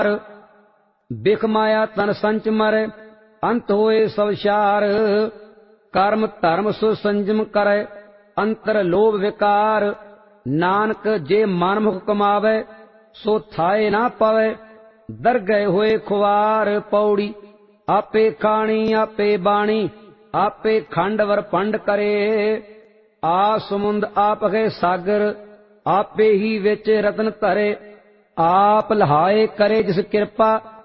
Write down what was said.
ਬਿਖ ਮਾਇਆ ਤਨ ਸੰਚ ਮਰੈ ਅੰਤ ਹੋਏ ਸਭ ਛਾਰ। ਕਰਮ ਧਰਮ ਸੋ ਸੰਜਮ ਕਰੈ ਅੰਤਰ ਲੋਭ ਵਿਕਾਰ। ਨਾਨਕ ਜੇ ਮਨ ਮੁਖ ਕਮਾਵੈ ਸੋ ਥਾਏ ਨਾ ਪਵੈ ਦਰਗਹਿ ਹੋਏ ਖੁਆਰ। ਪੌੜੀ ਆਪੇ ਖਾਣੀ ਆਪੇ ਬਾਣੀ ਆਪੇ ਖੰਡ ਵਰ ਪੰਡ ਕਰੇ। ਆ ਸਮੁੰਦ ਆਪ ਗਏ ਸਾਗਰ ਆਪੇ ਹੀ ਵਿੱਚ ਰਤਨ ਧਰੇ। ਆਪ ਲਹਾਏ ਕਰੇ ਜਿਸ ਕਿਰਪਾ